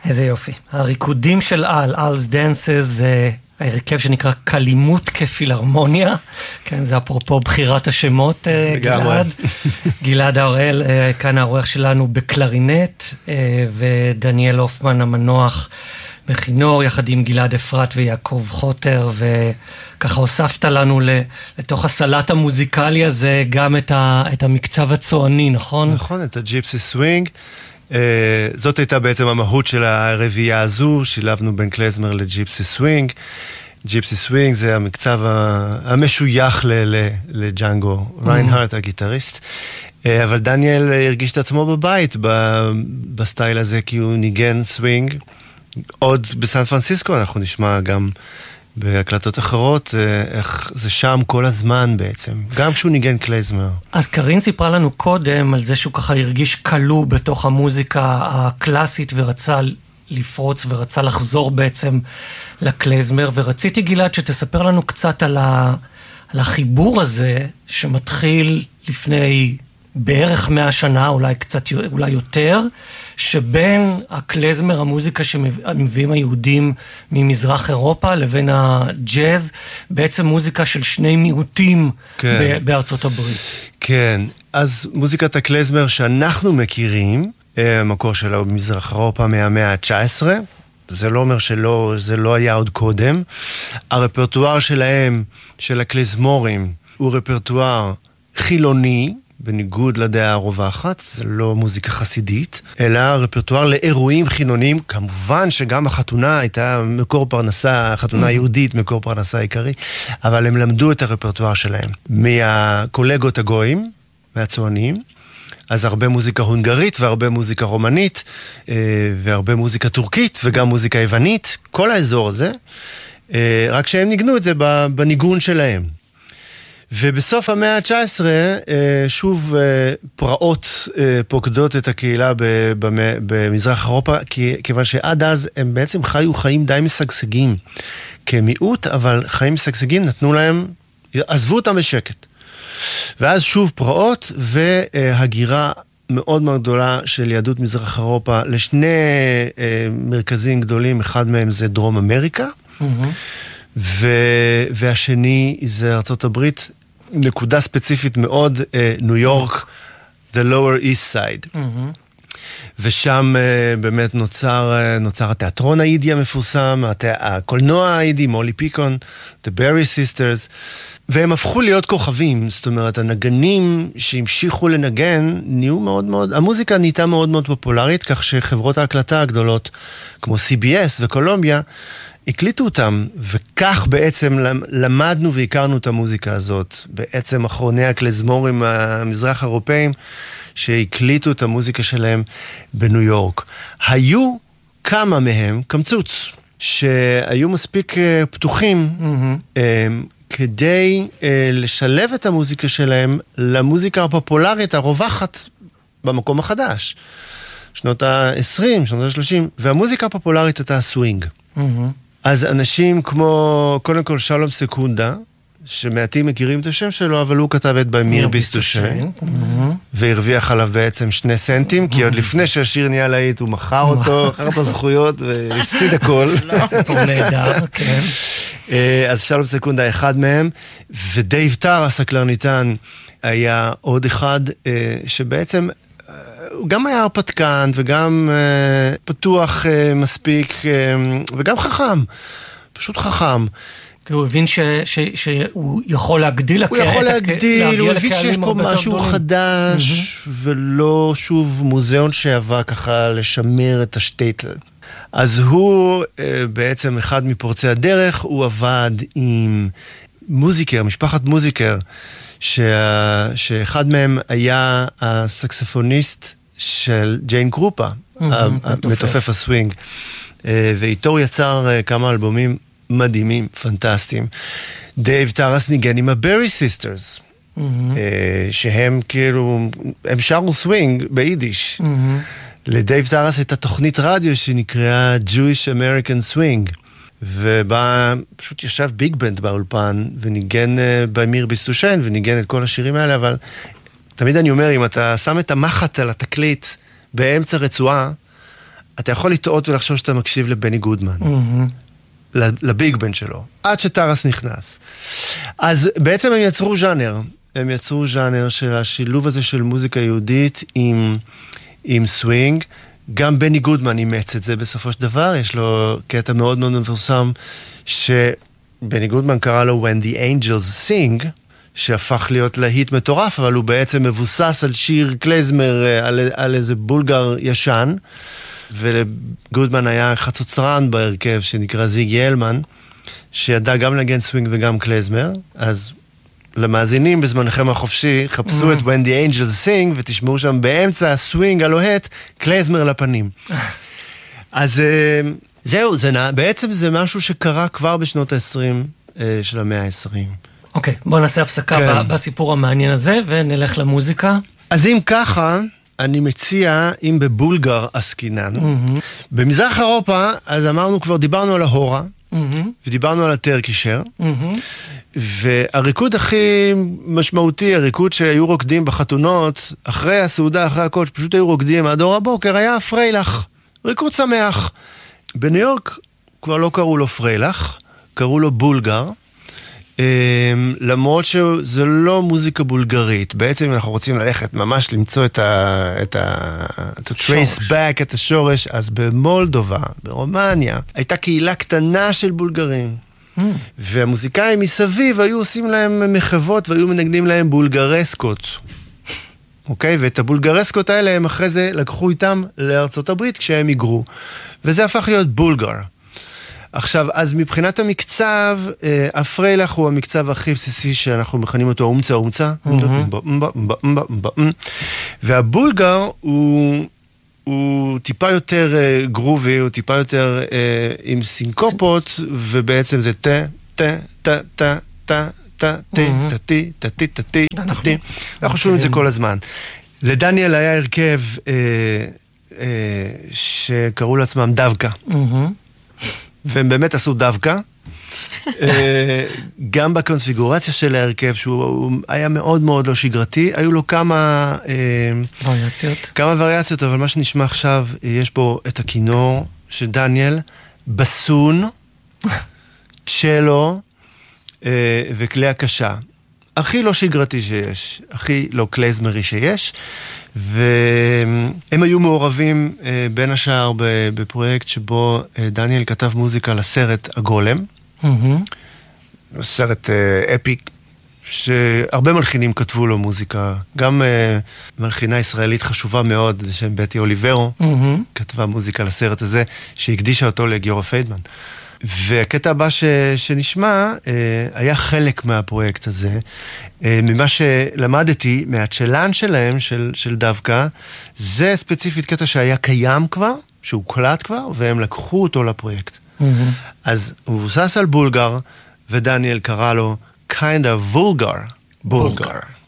איזה יופי. הריקודים של אל's dances, זה הרכב שנקרא קלימות כפילהרמוניה. כן, זה אפרופו בחירת השמות, גלעד. גלעד הראל, כאן העורך שלנו בקלרינט, ודניאל הופמן המנוח בכינור, יחד עם גלעד אפרת ויעקב חוטר, וככה הוספת לנו לתוך הסלט המוזיקלי הזה גם את המקצב הצועני, נכון? נכון, את הג'יפסי סווינג. זאת הייתה בעצם המהות של הרביעייה הזו, שילבנו בין קלייזמר לג'יפסי סווינג. ג'יפסי סווינג זה המקצב המשוייך לג'אנגו ריינהארט, הגיטריסט. אבל דניאל הרגיש את עצמו בבית בסטייל הזה, כי הוא ניגן סווינג. עוד בסן פרנסיסקו אנחנו נשמע גם בהקלטות אחרות, איך זה שם כל הזמן בעצם, גם כשהוא ניגן קלייזמר. אז קרין סיפרה לנו קודם על זה שהוא ככה הרגיש קלו בתוך המוזיקה הקלאסית ורצה לפרוץ ורצה לחזור בעצם לקלייזמר, ורציתי גלעד שתספר לנו קצת על החיבור הזה שמתחיל לפני בערך 100 שנה, אולי יותר, שבין הקלייזמר, המוזיקה שמביאים היהודים ממזרח אירופה, לבין הג'אז, בעצם מוזיקה של שני מיעוטים בארצות הברית. כן, אז מוזיקת הקלייזמר שאנחנו מכירים, המקור שלה במזרח אירופה מהמאה ה-19, זה לא אומר זה לא היה עוד קודם. הרפרטואר שלהם, של הקלייזמורים, הוא רפרטואר חילוני, בניגוד לדעה הרווחת, זה לא מוזיקה חסידית, אלא רפרטואר לאירועים חילוניים. כמובן שגם החתונה הייתה מקור פרנסה, החתונה היהודית מקור פרנסה עיקרי, אבל הם למדו את הרפרטואר שלהם מהקולגות הגויים, מהצוענים, אז הרבה מוזיקה הונגרית והרבה מוזיקה רומנית, והרבה מוזיקה טורקית וגם מוזיקה יוונית, כל האזור הזה, רק שהם ניגנו את זה בניגון שלהם. ובסוף המאה ה-19, שוב פרעות פוקדות את הקהילה במזרח אירופה, כיוון שעד אז הם בעצם חיו חיים די משגשגים כמיעוט, אבל חיים משגשגים נתנו להם, עזבו אותם בשקט. ואז שוב פרעות והגירה מאוד מאוד גדולה של יהדות מזרח אירופה לשני מרכזים גדולים, אחד מהם זה דרום אמריקה, והשני זה ארצות הברית, נקודה ספציפית מאוד, ניו יורק, the lower east side. ושם באמת נוצר התיאטרון האידי המפורסם, הקולנוע האידי, מולי פיקון, the Berry Sisters, והם הפכו להיות כוכבים, זאת אומרת, הנגנים שהמשיכו לנגן, נהיו מאוד מאוד, המוזיקה נהייתה מאוד מאוד פופולרית, כך שחברות ההקלטה הגדולות, כמו CBS וקולומביה, הקליטו אותם, וכך בעצם למדנו והכרנו את המוזיקה הזאת. בעצם אחרוני הקלייזמורים המזרח אירופאים, שהקליטו את המוזיקה שלהם בניו יורק. היו כמה מהם, קמצוץ, שהיו מספיק פתוחים, כדי לשלב את המוזיקה שלהם למוזיקה הפופולרית הרווחת במקום החדש. שנות ה-20, שנות ה-30, והמוזיקה הפופולרית הייתה סווינג. אז אנשים כמו, קודם כל שלום סקונדה, שמעטים מכירים את השם שלו, אבל הוא כתב את באמיר ביסטושן, והרוויח עליו בעצם 2 סנטים, כי עוד לפני שהשיר נהיה להיט, הוא מכר אותו, מכר את הזכויות, והפסיד הכל. סיפור נהדר, כן. אז שלום סקונדה אחד מהם, ודייב טארס, הקלרניטן, היה עוד אחד, שבעצם הוא גם היה הרפתקן, וגם פתוח מספיק, וגם חכם, פשוט חכם. כי הוא הבין שהוא יכול להגדיל, הוא יכול להגדיל, הוא הבין שיש פה משהו חדש, ולא שוב מוזיאון שעבר ככה לשמר את השטייטל. אז הוא בעצם אחד מפורצי הדרך, הוא עבד עם מוזיקר, משפחת מוזיקר, שאחד מהם היה הסקספוניסט של ג'יין קרופה, המתופף הסווינג, ואיתו הוא יצר כמה אלבומים מדהימים, פנטסטיים. דייב טארס ניגן עם ה-Berry Sisters, שהם כאילו, הם שרו סווינג ביידיש. לדייב טארס הייתה תוכנית רדיו שנקראה Jewish American Swing, ובה פשוט ישב ביג בנד באולפן, וניגן באמיר ביסטושן, וניגן את כל השירים האלה, אבל תמיד אני אומר, אם אתה שם את המחט על התקליט באמצע רצועה, אתה יכול לטעות ולחשוב שאתה מקשיב לבני גודמן. לביג בן שלו, עד שטרס נכנס. אז בעצם הם יצרו ז'אנר. הם יצרו ז'אנר של השילוב הזה של מוזיקה יהודית עם סווינג. גם בני גודמן אימץ את זה בסופו של דבר. יש לו קטע מאוד מאוד מפורסם, שבני גודמן קרא לו When the Angels Sing, שהפך להיות להיט מטורף, אבל הוא בעצם מבוסס על שיר קלייזמר, על איזה בולגר ישן. ולגודמן היה חצוצרן בהרכב שנקרא זיגי אלמן, שידע גם לנגן סווינג וגם קלייזמר. אז למאזינים בזמנכם החופשי, חפשו את When the Angels Sing, ותשמעו שם באמצע הסווינג הלוהט, קלייזמר לפנים. אז זהו, בעצם זה משהו שקרה כבר בשנות ה-20 של המאה ה-20. אוקיי, בואו נעשה הפסקה בסיפור המעניין הזה, ונלך למוזיקה. אז אם ככה, אני מציע, אם בבולגר עסקינן, במזרח אירופה, אז אמרנו כבר, דיברנו על ההורה, ודיברנו על הטרקישר, והריקוד הכי משמעותי, הריקוד שהיו רוקדים בחתונות, אחרי הסעודה, אחרי הכל, שפשוט היו רוקדים עד אור הבוקר, היה פריילך, ריקוד שמח. בניו יורק כבר לא קראו לו פריילך, קראו לו בולגר, למרות שזה לא מוזיקה בולגרית. בעצם אנחנו רוצים ללכת ממש למצוא את trace back, את השורש. אז במולדובה, ברומניה, הייתה קהילה קטנה של בולגרים. והמוזיקאים מסביב היו עושים להם מחוות והיו מנגנים להם בולגרסקות. אוקיי? ואת הבולגרסקות האלה הם אחרי זה לקחו איתם לארצות הברית כשהם היגרו. וזה הפך להיות בולגר. עכשיו, אז מבחינת המקצב, הפריילך הוא המקצב הכי בסיסי שאנחנו מכנים אותו אומצה. והבולגר הוא טיפה יותר גרובי, הוא טיפה יותר עם סינקופות, ובעצם זה אנחנו שומעים את זה כל הזמן. לדניאל היה הרכב שקראו לעצמם דווקא. והם באמת עשו דווקא, גם בקונפיגורציה של ההרכב, שהוא היה מאוד מאוד לא שגרתי, היו לו כמה וריאציות, אבל מה שנשמע עכשיו, יש פה את הכינור של דניאל, בסון, צ'לו, וכלי הקשה. הכי לא שגרתי שיש, הכי לא קלייזמרי שיש, והם היו מעורבים בין השאר בפרויקט שבו דניאל כתב מוזיקה לסרט הגולם, סרט אפיק, שהרבה מלחינים כתבו לו מוזיקה, גם מלחינה ישראלית חשובה מאוד, בשם בטי אוליברו, כתבה מוזיקה לסרט הזה, שהקדישה אותו לגיורא פיידמן. והקטע הבא שנשמע היה חלק מהפרויקט הזה, ממה שלמדתי מהצ'לן שלהם, של דווקא, זה ספציפית קטע שהיה קיים כבר, שהוא קלט כבר, והם לקחו אותו לפרויקט. אז הוא מבוסס על בולגר, ודניאל קרא לו kind of vulgar בולגר.